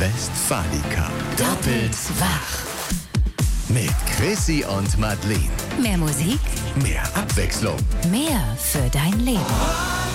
Westfalica. Doppelt wach. Mit Chrissy und Madeleine. Mehr Musik, Mehr Abwechslung. mehr für dein Leben.